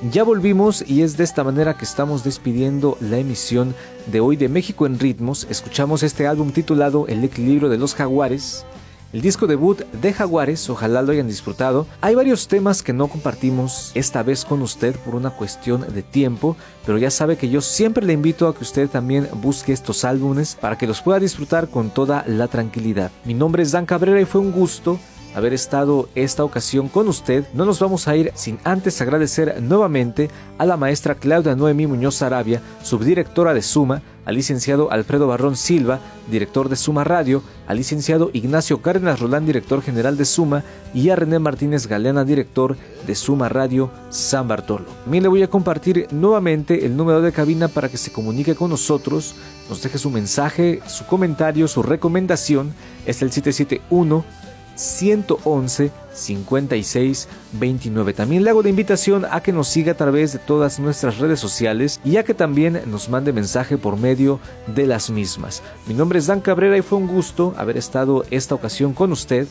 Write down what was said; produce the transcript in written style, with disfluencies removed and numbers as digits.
Ya volvimos y es de esta manera que estamos despidiendo la emisión de hoy de México en Ritmos. Escuchamos este álbum titulado El Equilibrio de los Jaguares, el disco debut de Jaguares, ojalá lo hayan disfrutado. Hay varios temas que no compartimos esta vez con usted por una cuestión de tiempo, pero ya sabe que yo siempre le invito a que usted también busque estos álbumes para que los pueda disfrutar con toda la tranquilidad. Mi nombre es Dan Cabrera y fue un gusto haber estado esta ocasión con usted. No nos vamos a ir sin antes agradecer nuevamente a la maestra Claudia Noemí Muñoz Arabia, subdirectora de Suma, al licenciado Alfredo Barrón Silva, director de Suma Radio, al licenciado Ignacio Cárdenas Rolán, director general de Suma, y a René Martínez Galeana, director de Suma Radio San Bartolo. También le voy a compartir nuevamente el número de cabina para que se comunique con nosotros, nos deje su mensaje, su comentario, su recomendación. Es el 771-111-5629. También le hago la invitación a que nos siga a través de todas nuestras redes sociales y a que también nos mande mensaje por medio de las mismas. Mi nombre es Dan Cabrera y fue un gusto haber estado esta ocasión con usted.